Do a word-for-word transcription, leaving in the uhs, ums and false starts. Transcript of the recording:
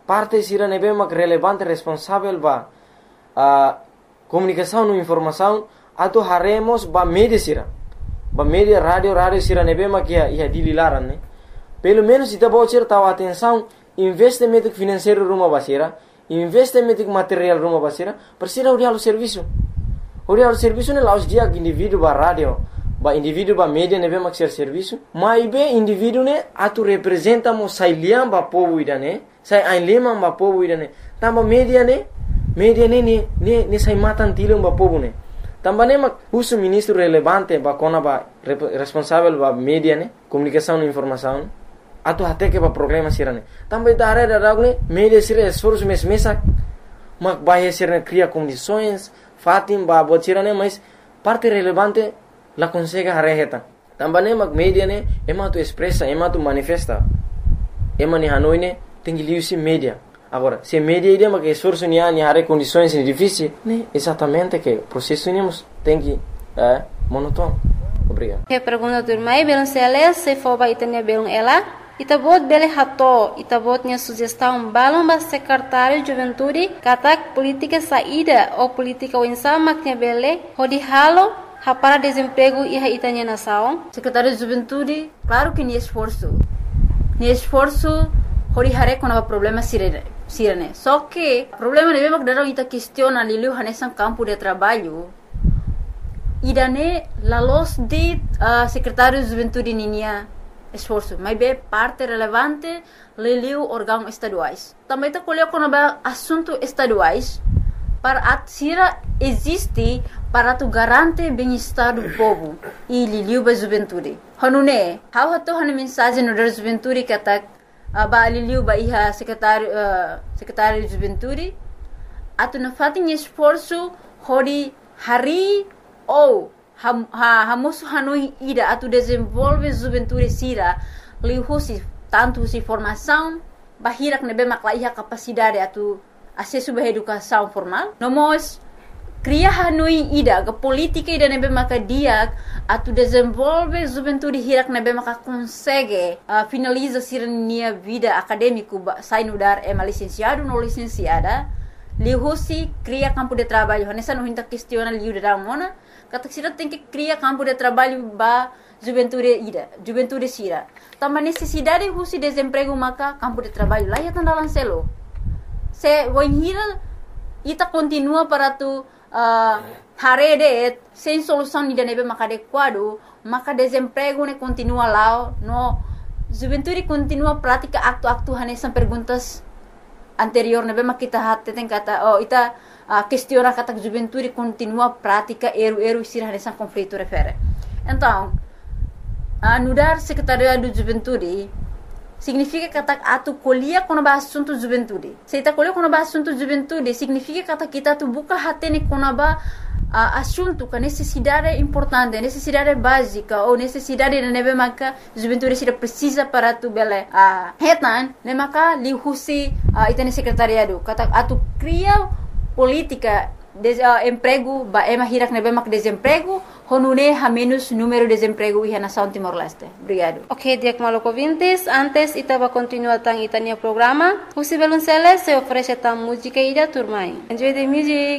parte sira nebe mak relevante responsável ba uh, comunicação e informação atu haremos ba media sira ba media radio radio sira nebe mak ia ia dililaran né pelo menos ita bo sira tahu atenção investimento financeiro rumah basira investimento material rumah basira persira urial serviço urial serviço ne laus dia indivíduo ba radio ba indivíduo ba media nebe mak ser serviço mas be indivíduo ne atu representa mo sailiam ba povo ida né sai ai lema ba povo ida né tamba media ne media ne ne ne, ne sai matan tilum ba povo ne tamba ne mak uso ministro relevante ba kona ba responsável ba media ne comunicação e informação atu até que ba problema sirane tamba ita are da ne media sira esforço mes mesa mak ba sirane cria condições fatim ba botirane mas parte relevante la consegue hareheta também mak media ne ema tu expressa ema tu manifesta ema ni hanoi ne tem que liu media agora se media ide mak esforço ni ani hare condições difíceis ne exatamente que processo nemos tem que é monótono. Obrigado. Que pergunta turmai belum sele se foba itanya belum ela itabot bele hato itabotnya sugestão balão ba secretário de juventude katak política saída ou política winsa maknya bele hodi halo ha para desemprego e a itanya nação secretário de juventude claro que ni esforço ni esforço hori hare kona problema sirene sirene só que problema ne mak darong ita questiona lilu hanesan campo de trabalho idane la los de uh, secretário de juventude ninia esforço mas be parte relevante lilu órgãos estaduais também ta colheu kona ba assunto estaduais para atira existe para tu garante bem-estar do povo e liu ba juventude hanune how hato hane mensagem no da juventude que atak ba liu ba iha secretário uh, secretário de juventude atu na fatin esforço hori hari ou ha ha hamusu hanui ida atu desenvolve juventude sira liu husi tanto si formação bahirak nebe makla iha capacidade atu acesso à educação formal nomos cria hanui ida ke política ida nebe maka dia atu desenvolve juventude hirak nebe maka consegue uh, finaliza sirnia vida acadêmico sai no dar é licenciado no licenciada lihusi cria campo de trabalho nessa não hinta questiona liu da mona kata sira tem que cria campo de trabalho ba juventude ida juventude sira também necessidade husi desemprego maka campo de trabalho lá ya tandalan selo se wanhira ita continua para tu uh, harede sem solução ni nebe maka adequado maka desemprego ne continua lá no juventude continua prática acto-acto hanesan perguntas anterior nebe maka kita hatte tem kata oh ita uh, questiona kata juventude continua prática eru-eru sir hanesan conflito refere então uh, nudar secretariado de juventude significa que atu colhia quando ba assunto juventude. Se ita colhia quando ba assunto juventude, significa que kita tu buka hatene quando ba uh, assunto que necessidade importante, necessidade básica ou necessidade de nebe maka juventude sira precisa para tu bele a uh, hetan, ne maka lihusi uh, itane secretariado. Kata atu cria política de uh, emprego ba ema hirak nebe mak desemprego honune ha menos número de desemprego e nação Timor-Leste. Obrigado. Ok, diak maloko vintes, antes itaba continua tang itania programa. Husi belun sele se oferece tang música ida turmai. Enjoy the music.